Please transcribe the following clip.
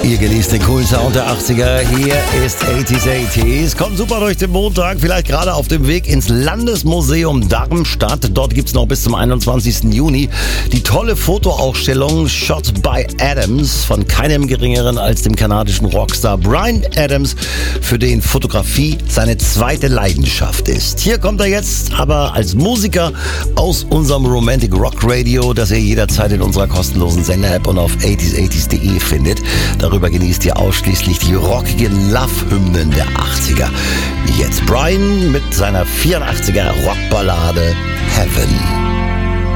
Ihr genießt den coolen Sound der 80er. Hier ist 80s. Kommt super durch den Montag, vielleicht gerade auf dem Weg ins Landesmuseum Darmstadt. Dort gibt's noch bis zum 21. Juni die tolle Fotoausstellung Shot by Adams von keinem geringeren als dem kanadischen Rockstar Bryan Adams, für den Fotografie seine zweite Leidenschaft ist. Hier kommt er jetzt aber als Musiker aus unserem Romantic Rock Radio, das ihr jederzeit in unserer kostenlosen Sender-App und auf 80s.de findet. Darüber genießt ihr ausschließlich die rockigen Love-Hymnen der 80er. Jetzt Bryan mit seiner 84er Rockballade Heaven.